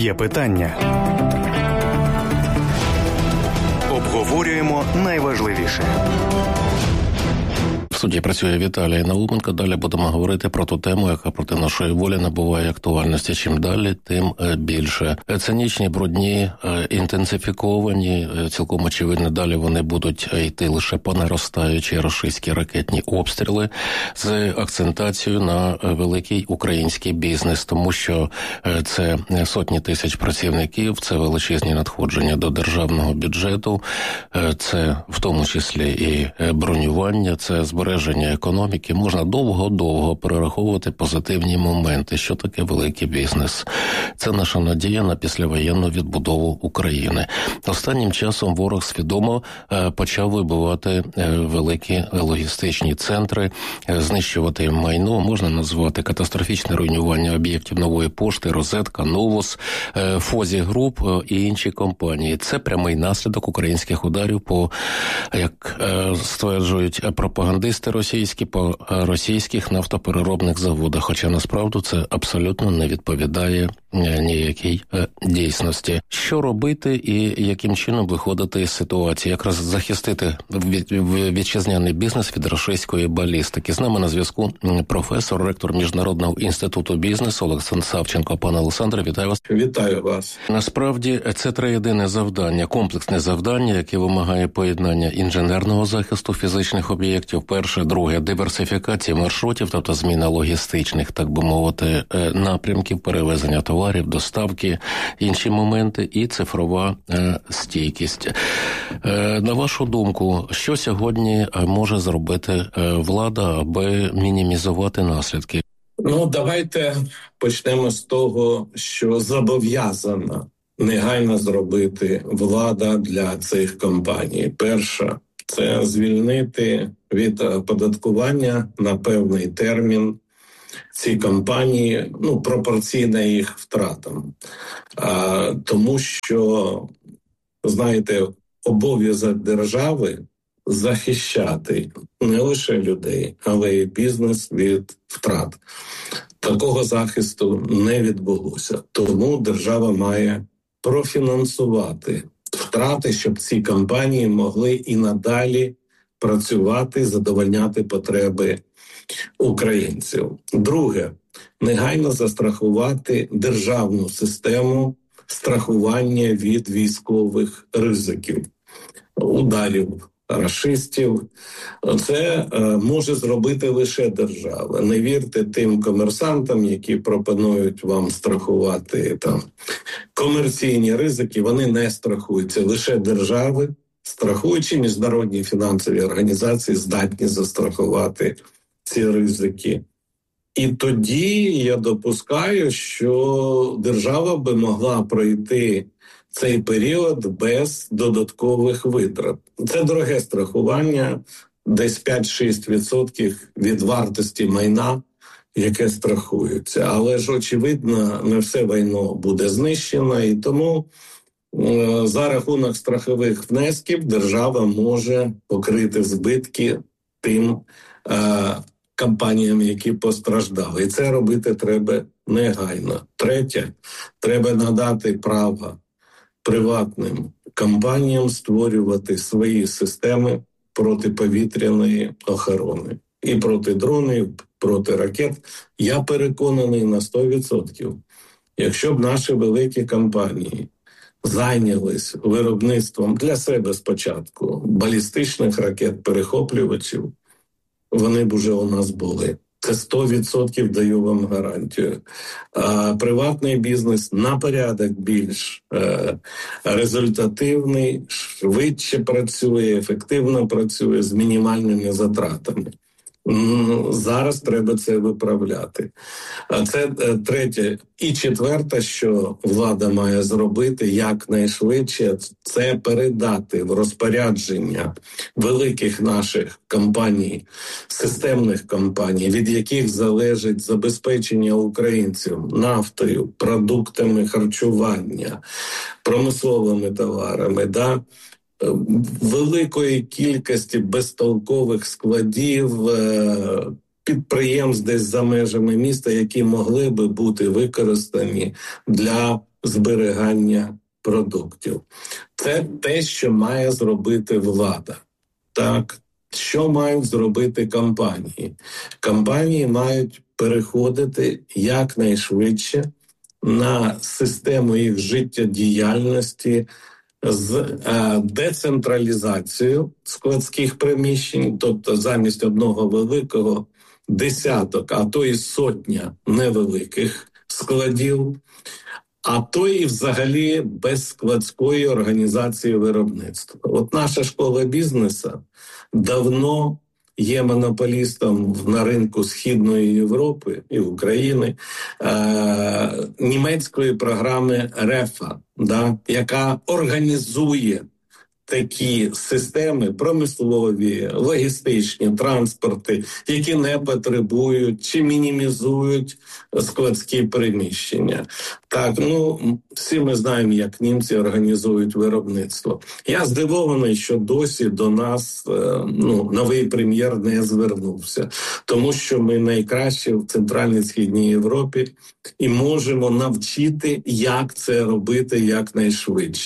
Є питання. Обговорюємо найважливіше. В суді працює Віталій Науменко. Далі будемо говорити про ту тему, яка проти нашої волі набуває актуальності. Чим далі, тим більше. Цинічні, брудні, інтенсифіковані, цілком очевидно, далі вони будуть йти лише по наростаючій російські ракетні обстріли з акцентацією на великий український бізнес, тому що це сотні тисяч працівників, це величезні надходження до державного бюджету, це в тому числі і бронювання, це збереження економіки. Можна довго-довго перераховувати позитивні моменти. Що таке великий бізнес? Це наша надія на післявоєнну відбудову України. Останнім часом ворог свідомо почав вибивати великі логістичні центри, знищувати майно. Можна назвати катастрофічне руйнування об'єктів Нової пошти, Розетка, Новус, Фозі Груп і інші компанії. Це прямий наслідок українських ударів по, як стверджують пропагандисти російські, по російських нафтопереробних заводах. Хоча насправді це абсолютно не відповідає ніякій дійсності. Що робити і яким чином виходити із ситуації? Якраз захистити вітчизняний бізнес від російської балістики. З нами на зв'язку професор, ректор Міжнародного інституту бізнесу Олександр Савченко. Пане Олександре, вітаю вас. Вітаю вас. Насправді це триєдине завдання, комплексне завдання, яке вимагає поєднання інженерного захисту фізичних об'єктів, перше, друге, диверсифікації маршрутів, тобто зміна логістичних, так би мовити, напрямків, перевезення товарів, доставки, інші моменти і цифрова стійкість. На вашу думку, що сьогодні може зробити влада, аби мінімізувати наслідки? Давайте почнемо з того, що зобов'язана негайно зробити влада для цих компаній. Перша – це звільнити від оподаткування на певний термін ці компанії, пропорційно їх втратам. Тому що, знаєте, обов'язок держави захищати не лише людей, але й бізнес від втрат. Такого захисту не відбулося. Тому держава має профінансувати втрати, щоб ці компанії могли і надалі працювати, задовольняти потреби українців. Друге, негайно застрахувати державну систему страхування від військових ризиків, ударів рашистів. Це може зробити лише держава. Не вірте тим комерсантам, які пропонують вам страхувати комерційні ризики. Вони не страхуються. Лише держави, страхуючі міжнародні фінансові організації, здатні застрахувати ці ризики. І тоді я допускаю, що держава би могла пройти цей період без додаткових витрат. Це дороге страхування, десь 5-6% від вартості майна, яке страхується. Але ж, очевидно, не все майно буде знищено, і тому за рахунок страхових внесків держава може покрити збитки тим компаніям, які постраждали. І це робити треба негайно. Третє, треба надати право приватним компаніям створювати свої системи протиповітряної охорони. І проти дронів, проти ракет. Я переконаний на 100%. Якщо б наші великі компанії зайнялись виробництвом для себе спочатку балістичних ракет-перехоплювачів, вони б уже у нас були. Це 100% даю вам гарантію. А приватний бізнес на порядок більш результативний, швидше працює, ефективно працює, з мінімальними затратами. Зараз треба це виправляти. А це третє. І четверте, що влада має зробити якнайшвидше, це передати в розпорядження великих наших компаній, системних компаній, від яких залежить забезпечення українців нафтою, продуктами харчування, промисловими товарами, великої кількості безтолкових складів, підприємств десь за межами міста, які могли би бути використані для зберігання продуктів. Це те, що має зробити влада. Так, що мають зробити компанії? Компанії мають переходити якнайшвидше на систему їх життєдіяльності з децентралізацією складських приміщень, тобто замість одного великого десяток, а то і сотня невеликих складів, а то і взагалі без складської організації виробництва. От наша школа бізнесу давно є монополістом на ринку Східної Європи і України німецької програми РЕФА, яка організує такі системи промислові, логістичні, транспорти, які не потребують чи мінімізують складські приміщення. Так, всі ми знаємо, як німці організують виробництво. Я здивований, що досі до нас новий прем'єр не звернувся, тому що ми найкращі в Центральній Східній Європі і можемо навчити, як це робити якнайшвидше.